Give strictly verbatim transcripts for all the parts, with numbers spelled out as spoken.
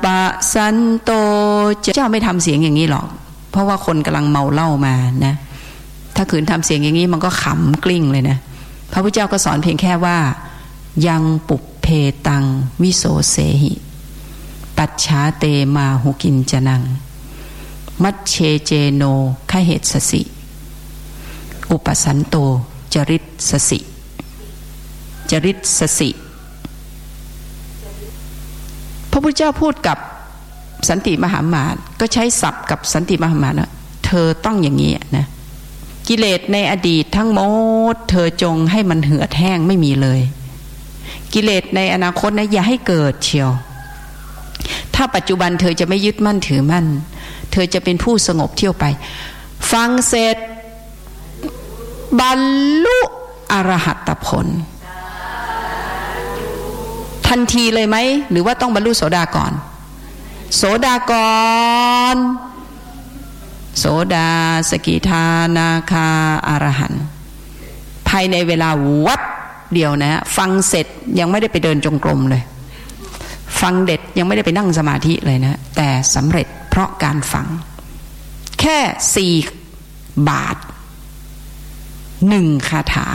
ปะสันโตเจ้าไม่ทำเสียงอย่างนี้หรอกเพราะว่าคนกำลังเมาเหล้ามานะถ้าขืนทำเสียงอย่างนี้มันก็ขำกลิ้งเลยนะพระพุทธเจ้าก็สอนเพียงแค่ว่ายังปุปเพตังวิโสเสหิปัจฉาเตมาหุกินจนังมัชเชเจโนขเหตสสิอุปสันโตจริตสสิจริตสสิพระพุทธเจ้าพูดกับสันติมหามาตก็ใช้ศัพท์กับสันติมหามาตนะเธอต้องอย่างนี้นะกิเลสในอดีตทั้งหมดเธอจงให้มันเหือดแห้งไม่มีเลยกิเลสในอนาคตนะอย่าให้เกิดเชียวถ้าปัจจุบันเธอจะไม่ยึดมั่นถือมั่นเธอจะเป็นผู้สงบเที่ยวไปฟังเสร็จบรรลุอรหัตผลทันทีเลยไหมหรือว่าต้องบรรลุโสดาก่อนโสดาก่อนโสดาสกิทานาคาอรหันต์ภายในเวลาวับเดียวนะฟังเสร็จยังไม่ได้ไปเดินจงกรมเลยฟังเด็ดยังไม่ได้ไปนั่งสมาธิเลยนะแต่สำเร็จเพราะการฟังแค่สี่บาทหนึ่งคาถา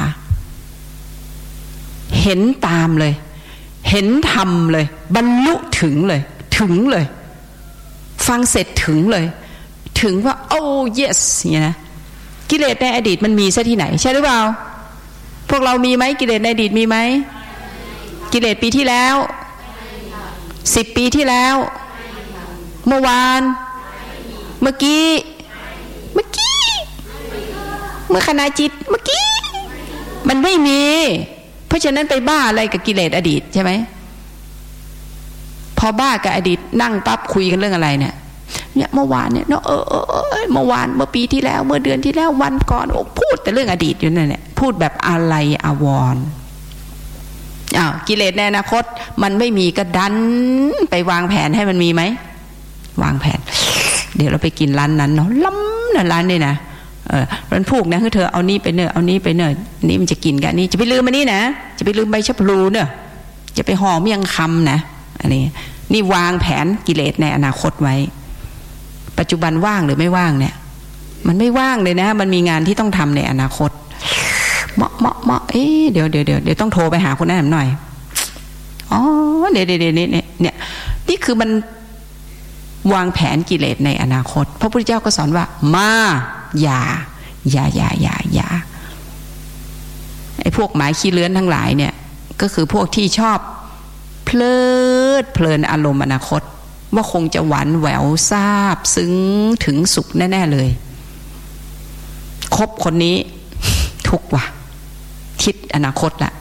เห็นตามเลยเห็นธรรมเลยบรรลุถึงเลยถึงเลยฟังเสร็จถึงเลยถึงว่าโอ้ yes เนี่ยนะกิเลสในอดีตมันมีซะที่ไหนใช่หรือเปล่าพวกเรามีไหมกิเลสในอดีตมีไหมกิเลสปีที่แล้วสิบปีที่แล้วเมื่อวานเมื่อกี้เมื่อกี้เมื่อขณะจิตเมื่อกี้มันไม่มีเพราะฉะนั้นไปบ้าอะไรกับกิเลสอดีตใช่ไหมพอบ้ากับอดีตนั่งปั๊บคุยกันเรื่องอะไรเนี่ยเนี่ยเมื่อวานเนี่ยเนาะเออเออเออเมื่อวานเมื่อปีที่แล้วเมื่อเดือนที่แล้ววันก่อนโอ้พูดแต่เรื่องอดีตอยู่นั่นแหละพูดแบบอะไรอาวรณ์อ้าวกิเลสในอนาคตมันไม่มีก็ดันไปวางแผนให้มันมีไหมวางแผนเดี๋ยวเราไปกินร้านนั้นเนาะล้ำนะร้านนี่นะเออร้านพูกนะคือเธอเอานี่ไปเนอะเอานี่ไปเนอะนี่มันจะกินกันนี่จะไปลืมมันนี่นะจะไปลืมใบชะพลูเนอะจะไปห่อเมี่ยงคำนะอันนี้นี่วางแผนกิเลสในอนาคตไว้ปัจจุบันว่างหรือไม่ว่างเนี่ยมันไม่ว่างเลยนะมันมีงานที่ต้องทำในอนาคตเหมาะเหมาะเหมาะเอ๊ะเดี๋ยวเดี๋ยวเดี๋ยวเดี๋ยวต้องโทรไปหาคนนั้นหน่อยอ๋อเดี๋ยวเดี๋ยวเนี่ยเนี่ยเนี่ยนี่คือมันวางแผนกิเลสในอนาคตพระพุทธเจ้าก็สอนว่ามาอย่าอย่าอย่าอย่าอย่าไอ้พวกหมายขี้เลื้อนทั้งหลายเนี่ยก็คือพวกที่ชอบเพลิดเพลินอารมณ์อนาคตว่าคงจะหวานแหววซาบซึ้งถึงสุขแน่ๆเลยคบคนนี้ทุกว่ะคิดอนาคตละ